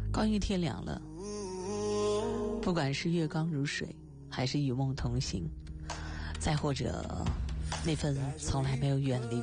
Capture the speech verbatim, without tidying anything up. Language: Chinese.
关于天凉了，不管是月光如水，还是与梦同行，再或者那份从来没有远离